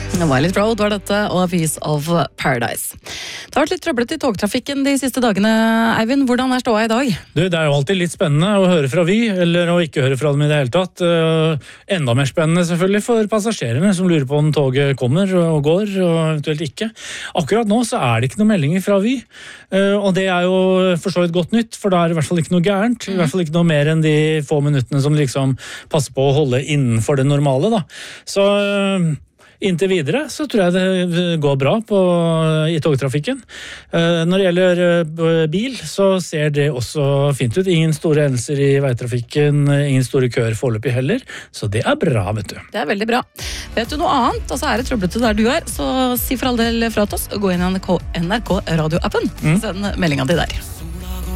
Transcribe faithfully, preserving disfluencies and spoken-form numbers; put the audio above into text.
Violet Road var dette, og A Piece of Paradise. Det har vært litt trøblet i togtrafikken de siste dagene, Eivind. Hvordan er ståa i dag? Du, det er jo alltid litt spennende å høre fra Vy, eller å ikke høre fra dem i det hele tatt. Enda mer spennende selvfølgelig for passasjerene som lurer på om toget kommer og går, og eventuelt ikke. Akkurat nå så er det ikke noe meldinger fra Vy, og det er jo for så vidt godt nytt, for da er det i hvert fall ikke noe gærent, i hvert fall ikke noe mer enn de få minuttene som liksom passer på å holde innenfor det normale, da. Så inntil videre så tror jeg det går bra på, i togtrafikken. Når det gjelder bil, så ser det også fint ut. Ingen store endelser i veitrafikken, ingen store køer foreløpig heller, så det er bra, vet du. Det er veldig bra. Vet du noe annet, og så er det trøblete der du er, så si for all del fra oss, gå inn i N R K radioappen, mm. send meldinga til der.